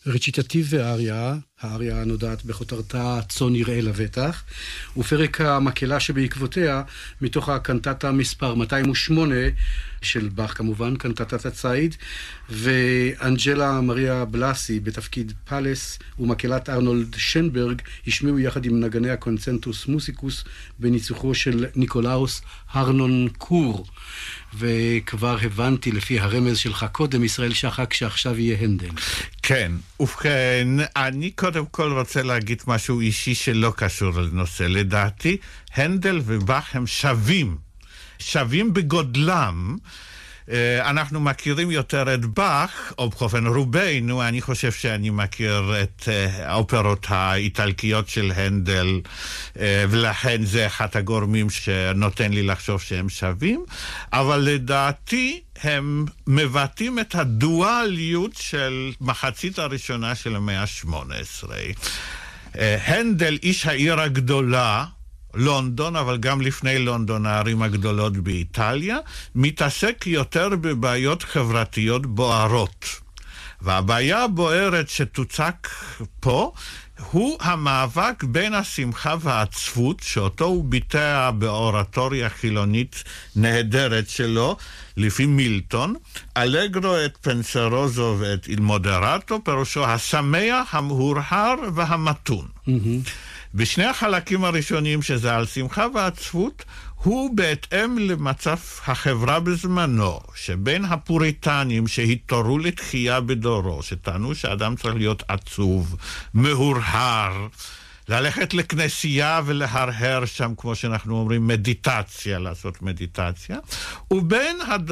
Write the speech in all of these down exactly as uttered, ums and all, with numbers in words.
רציטטיב ואריה, האריה הנודעת בכותרתה צאן יראה לבטח, ופרק המקהלה שבעקבותיה מתוך הקנטטה מספר מאתיים ושמונה של באך כמובן, קנטטת הציד, ואנג'לה מריה בלאסי בתפקיד פלס ומקהלת ארנולד שנברג השמיעו יחד עם נגני הקונצנטוס מוסיקוס בניצוחו של ניקולאוס הרנון קור. וכבר הבנתי לפי הרמז שלך קודם, ישראל שחק, שעכשיו יהיה הנדל. כן, ובכן, אני קודם כל רוצה להגיד משהו אישי שלא קשור לנושא. לדעתי, הנדל ובאך הם שווים, שווים בגודלם. אנחנו מכירים יותר את באך, או בכופן רובנו, אני חושב שאני מכיר את האופרות האיטלקיות של הנדל, ולכן זה אחד הגורמים שנותן לי לחשוב שהם שווים, אבל לדעתי הם מבטאים את הדואליות של מחצית הראשונה של המאה ה-שמונה עשרה. הנדל, איש העיר הגדולה, לונדון, אבל גם לפני לונדון, הערים הגדולות באיטליה, מתעסק יותר בבעיות חברתיות בוערות. והבעיה הבוערת שתוצק פה, הוא המאבק בין השמחה והעצבות, שאותו הוא ביטא באורטוריה חילונית נהדרת שלו, לפי מילטון, אלגרו את פנסרוזו ואת איל מודרטו, פירושו השמח, המהורהר והמתון. Mm-hmm. בשני החלקים הראשונים, שזה על שמחה ועצבות, הוא בהתאם למצב החברה בזמנו, שבין הפוריטנים שהתעוררו לתחייה בדורו, שטענו שאדם צריך להיות עצוב, מהורהר, ללכת לכנסייה ולהרהר שם, כמו שאנחנו אומרים, מדיטציה, לעשות מדיטציה, ובין הד...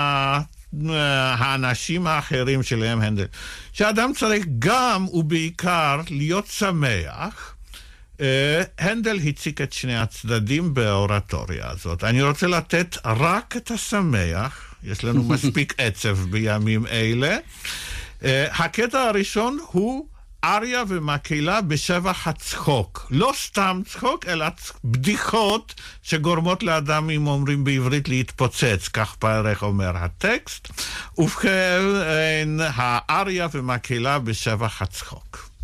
האנשים האחרים שלהם הנדל, שאדם צריך גם ובעיקר להיות שמח. הנדל הציג את שני הצדדים באורטוריה הזאת. אני רוצה לתת רק את השמח, יש לנו מספיק עצב בימים אלה. הקטע הראשון הוא אריה ומקהלה בשבח הצחוק. לא סתם צחוק, אלא בדיחות שגורמות לאדם, אם אומרים בעברית, להתפוצץ, כך בערך אומר הטקסט. ובכן, האריה ומקהלה בשבח הצחוק.